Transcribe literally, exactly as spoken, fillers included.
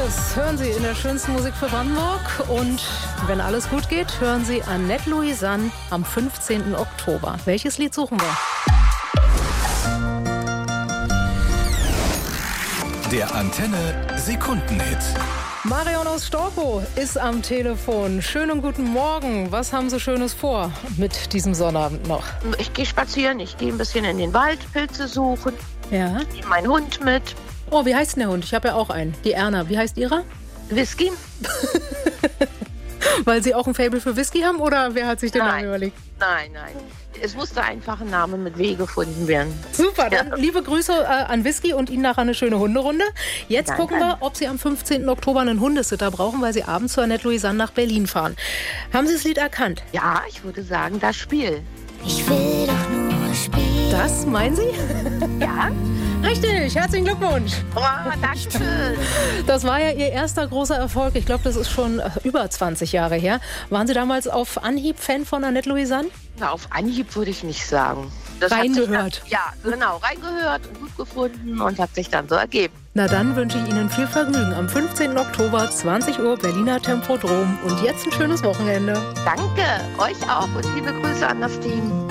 Los, hören Sie in der schönsten Musik für Brandenburg. Und wenn alles gut geht, hören Sie Annette Louisanne am fünfzehnten Oktober. Welches Lied suchen wir? Der Antenne Sekundenhit. Marion aus Storkow ist am Telefon. Schönen guten Morgen. Was haben Sie Schönes vor mit diesem Sonnabend noch? Ich gehe spazieren, ich gehe ein bisschen in den Wald, Pilze suchen. Ja. Ich nehme meinen Hund mit. Oh, wie heißt denn der Hund? Ich habe ja auch einen. Die Erna. Wie heißt Ihrer? Whisky? Weil Sie auch ein Faible für Whisky haben oder wer hat sich den Nein. Namen überlegt? Nein, nein. Es musste einfach ein Name mit W gefunden werden. Super, dann liebe Grüße äh, an Whisky und Ihnen nachher eine schöne Hunderunde. Jetzt Danke. gucken wir, ob Sie am fünfzehnten Oktober einen Hundesitter brauchen, weil Sie abends zu Annette Louisanne nach Berlin fahren. Haben Sie das Lied erkannt? Ja, ich würde sagen, das Spiel. Ich will doch nur spielen. Das meinen Sie? Ja? Richtig, herzlichen Glückwunsch. Oh, danke schön. Das war ja Ihr erster großer Erfolg. Ich glaube, das ist schon äh, über zwanzig Jahre her. Waren Sie damals auf Anhieb Fan von Annette Louisanne? Na, auf Anhieb würde ich nicht sagen. Das hat sich Reingehört. Dann, ja, genau, reingehört und gut gefunden und hat sich dann so ergeben. Na dann wünsche ich Ihnen viel Vergnügen am fünfzehnten Oktober, zwanzig Uhr, Berliner Tempodrom. Und jetzt ein schönes Wochenende. Danke, euch auch und liebe Grüße an das Team.